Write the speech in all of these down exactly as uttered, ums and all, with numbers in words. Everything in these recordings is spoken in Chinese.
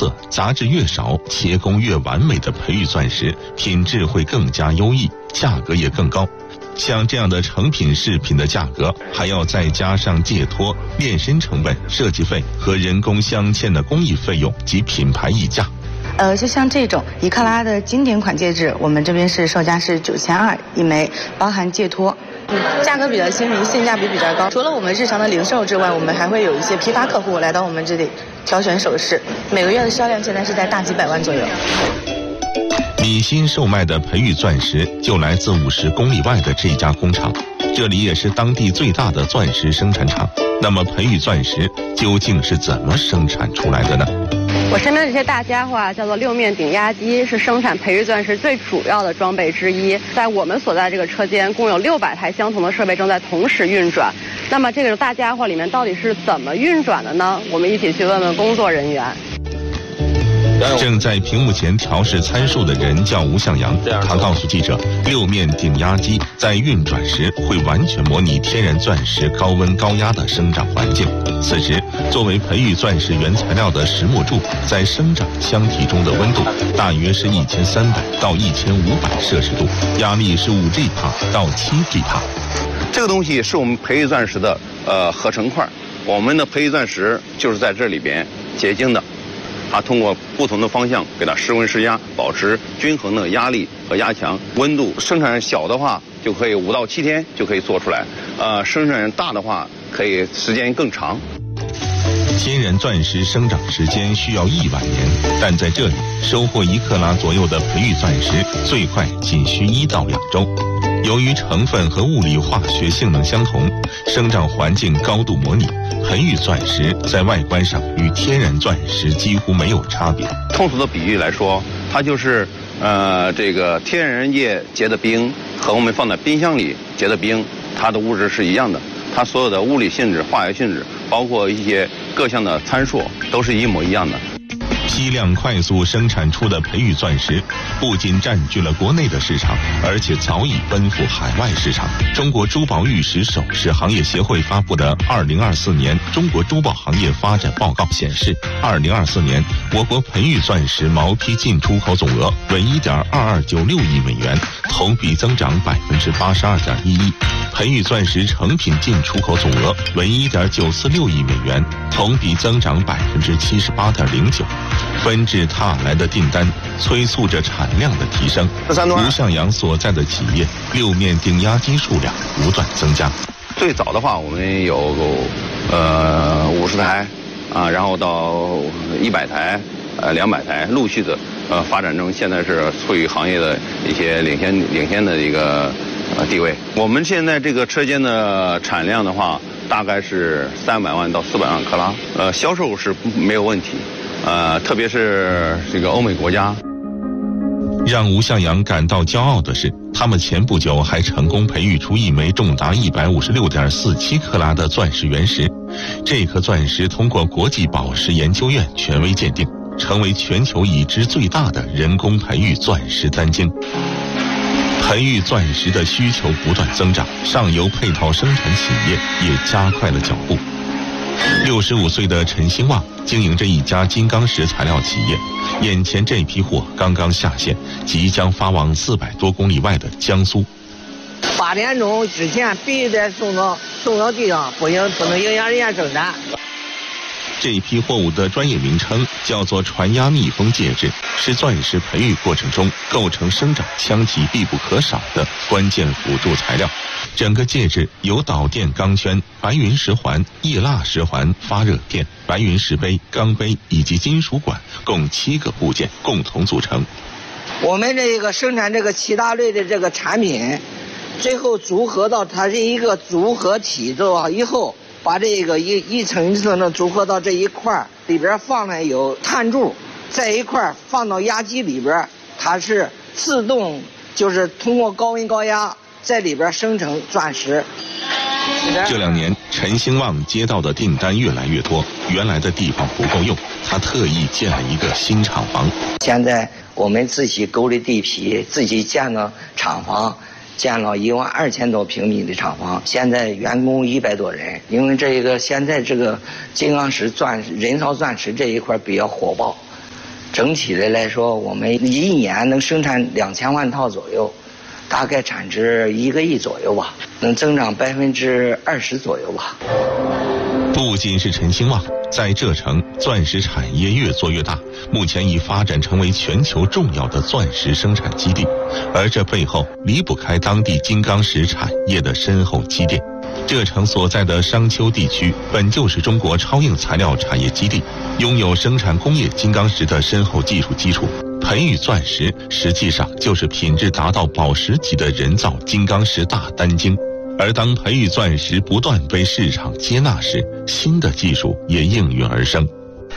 色、杂质越少、切工越完美的培育钻石，品质会更加优异，价格也更高。像这样的成品饰品的价格，还要再加上借托、炼身成本、设计费和人工镶嵌的工艺费用及品牌溢价。 呃，就像这种一克拉的经典款戒指，我们这边是售价是九千二一枚，包含借托。嗯，价格比较亲民，性价比比较高。除了我们日常的零售之外，我们还会有一些批发客户来到我们这里挑选首饰，每个月的销量现在是在大几百万左右。 米心售卖的培育钻石就来自五十公里外的这家工厂，这里也是当地最大的钻石生产厂。那么培育钻石究竟是怎么生产出来的呢？ 我身边的这些大家伙啊，叫做六面顶压机，是生产培育钻石最主要的装备之一。在我们所在这个车间，共有六百台相同的设备正在同时运转。那么这个大家伙里面到底是怎么运转的呢？我们一起去问问工作人员。 正在屏幕前调试参数的人叫吴向阳，他告诉记者，六面顶压机在运转时会完全模拟天然钻石高温高压的生长环境。此时，作为培育钻石原材料的石墨柱在生长箱体中的温度大约是一千三百到一千五百摄氏度，压力是五 G 帕到七 G 帕。 这个东西是我们培育钻石的呃合成块，我们的培育钻石就是在这里边结晶的。它通过不同的方向给它室温施压，保持均衡的压力和压强。温度生产小的话，就可以五到七天就可以做出来；呃，生产大的话，可以时间更长。 天然钻石生长时间需要亿万年，但在这里收获一克拉左右的培育钻石，最快仅需一到两周。由于成分和物理化学性能相同，生长环境高度模拟，培育钻石在外观上与天然钻石几乎没有差别。 通俗的比喻来说，它就是呃这个天然界结的冰和我们放在冰箱里结的冰，它的物质是一样的，它所有的物理性质、化学性质，包括一些各项的参数都是一模一样的。 批量快速生产出的培育钻石，不仅占据了国内的市场，而且早已奔赴海外市场。中国珠宝玉石首饰行业协会发布的二零二四年中国珠宝行业发展报告显示，二零二四年我国培育钻石毛坯进出口总额为一点二二九六亿美元，同比增长百分之八十二点一一。培育钻石成品进出口总额为一点九四六亿美元，同比增长百分之七十八点零九。纷至沓来的订单催促着产量的提升。吴向阳所在的企业六面顶压机数量不断增加。 最早的话，我们有呃五十台啊，然后到一百台、呃两百台，陆续的呃发展中，现在是处于行业的一些领先领先的一个呃地位。我们现在这个车间的产量的话，大概是三百万到四百万克拉，呃，销售是没有问题。呃，特别是这个欧美国家。 让吴向阳感到骄傲的是，他们前不久还成功培育出一枚重达一百五十六点四七克拉的钻石原石。这颗钻石通过国际宝石研究院权威鉴定，成为全球已知最大的人工培育钻石单晶。培育钻石的需求不断增长，上游配套生产企业也加快了脚步。六十五岁的陈兴旺经营着一家金刚石材料企业，眼前这批货刚刚下线，即将发往四百多公里外的江苏。 八点钟之前必须得送到送到地上，不行不能影响人家生产。 这批货物的专业名称叫做传压密封介质，是钻石培育过程中构成生长箱体必不可少的关键辅助材料。整个介质由导电钢圈、白云石环、液蜡石环、发热片、白云石杯、钢杯以及金属管共七个部件共同组成。 我们这个生产这个七大类的这个产品，最后组合到它是一个组合体之后以后，把这个一一层一层的组合到这一块里边，放了有碳柱，在一块放到压机里边，它是自动就是通过高温高压在里边生成钻石。 这两年陈兴旺接到的订单越来越多，原来的地方不够用，他特意建了一个新厂房。 现在我们自己购的地皮，自己建了厂房，建了一万二千多平米的厂房，现在员工一百多人。因为这个现在这个金刚石钻人造钻石这一块比较火爆， 整体的来说，我们一年能生产两千万套左右，大概产值一个亿左右吧，能增长百分之二十左右吧。 不仅是陈兴旺，在浙城钻石产业越做越大，目前已发展成为全球重要的钻石生产基地，而这背后离不开当地金刚石产业的深厚积淀。浙城所在的商丘地区本就是中国超硬材料产业基地，拥有生产工业金刚石的深厚技术基础。培育钻石实际上就是品质达到宝石级的人造金刚石大单晶。而当培育钻石不断被市场接纳时，新的技术也应运而生。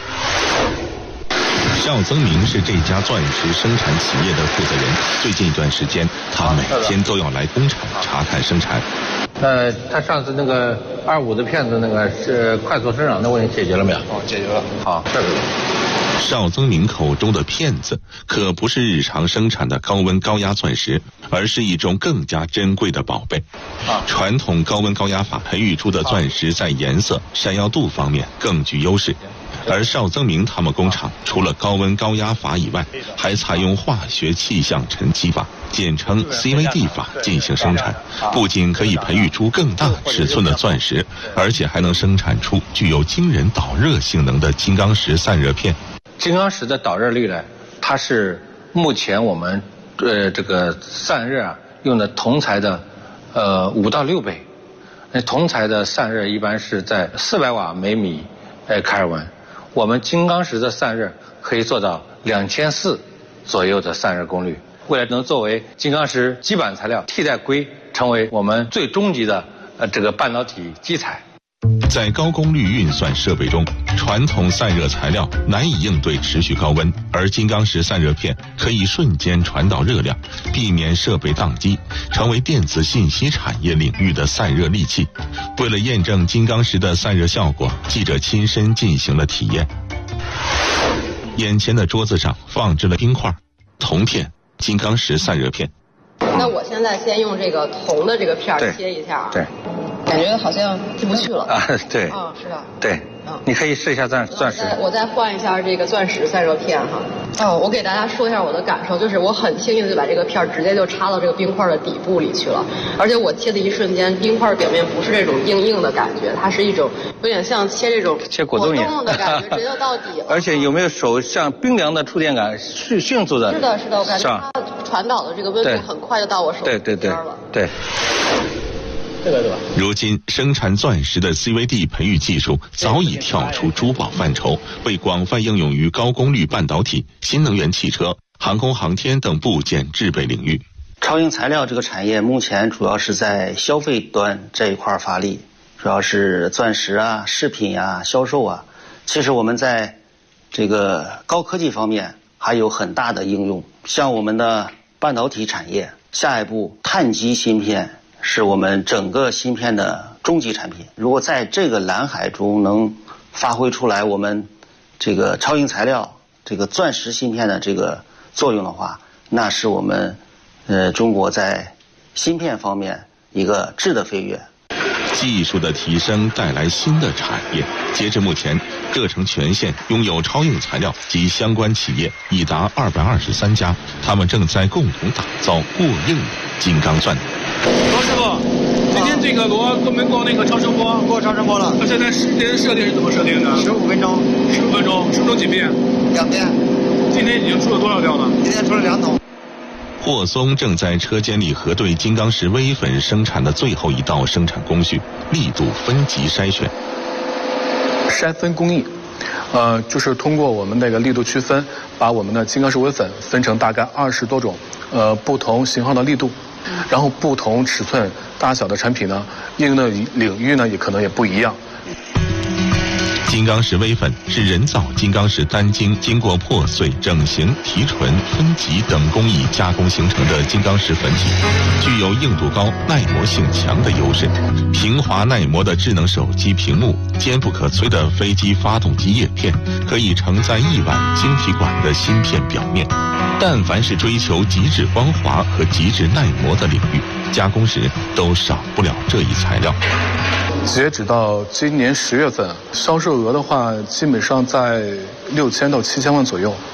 邵增明是这家钻石生产企业的负责人，最近一段时间，他每天都要来工厂查看生产。 呃，他上次那个二五的片子那个是快速生长的问题解决了没有？哦，解决了。好，这个。 邵增明口中的片子可不是日常生产的高温高压钻石，而是一种更加珍贵的宝贝。传统高温高压法培育出的钻石在颜色、闪耀度方面更具优势，而邵增明他们工厂除了高温高压法以外，还采用化学气象沉积法，简称 C V D 法进行生产，不仅可以培育出更大尺寸的钻石，而且还能生产出具有惊人导热性能的金刚石散热片。 金刚石的导热率呢，它是目前我们呃这个散热啊用的铜材的呃五到六倍，那铜材的散热一般是在四百瓦每米呃开尔文，我们金刚石的散热可以做到两千四左右的散热功率，未来能作为金刚石基板材料替代硅，成为我们最终极的呃这个半导体基材。 在高功率运算设备中，传统散热材料难以应对持续高温，而金刚石散热片可以瞬间传导热量，避免设备宕机，成为电子信息产业领域的散热利器。为了验证金刚石的散热效果，记者亲身进行了体验。眼前的桌子上放置了冰块、铜片、金刚石散热片。 那我现在先用这个铜的这个片切一下， 对， 感觉好像进不去了啊，对， 啊，是吧？ 对，嗯，你可以试一下钻钻石。 我再换一下这个钻石散热片哈。哦，我给大家说一下我的感受，就是我很轻易的就把这个片直接就插到这个冰块的底部里去了，而且我切的一瞬间，冰块表面不是这种硬硬的感觉，它是一种有点像切这种切果冻一样的感觉，直接就到底了。 而且有没有手像冰凉的触电感，迅迅速的？ 是的，是的，我感觉它传导的这个温度很快就到我手对对对了。 对。这个对吧？ 如今，生产钻石的 C V D 培育技术早已跳出珠宝范畴，被广泛应用于高功率半导体、新能源汽车、航空航天等部件制备领域。 超硬材料这个产业目前主要是在消费端这一块发力，主要是钻石啊、饰品啊、销售啊。其实我们在这个高科技方面还有很大的应用，像我们的半导体产业，下一步碳基芯片是我们整个芯片的终极产品。如果在这个蓝海中能发挥出来我们这个超硬材料、这个钻石芯片的这个作用的话，那是我们呃中国在芯片方面一个质的飞跃。 技术的提升带来新的产业。截至目前，浙城全县拥有超硬材料及相关企业已达二百二十三家，他们正在共同打造过硬的金刚钻。 罗师傅，今天这个螺过没过那个超声波？ 过超声波了。 那现在时间设定是怎么设定的？ 十五分钟。 十五分钟，十分钟几遍？ 两遍。 今天已经出了多少料了？ 今天出了两桶。 霍松正在车间里核对金刚石微粉生产的最后一道生产工序，力度分级筛选。 筛分工艺，呃，就是通过我们那个力度区分，把我们的金刚石微粉分成大概二十多种，呃，不同型号的力度，然后不同尺寸大小的产品呢，应用的领域呢也可能也不一样。 金刚石微粉是人造金刚石单晶经过破碎、整形、提纯、分级等工艺加工形成的金刚石粉体，具有硬度高、耐磨性强的优势。平滑耐磨的智能手机屏幕，坚不可摧的飞机发动机叶片，可以承载亿万晶体管的芯片表面。但凡是追求极致光滑和极致耐磨的领域，加工时都少不了这一材料。 截止到今年十月份，销售额的话，基本上在六千到七千万左右。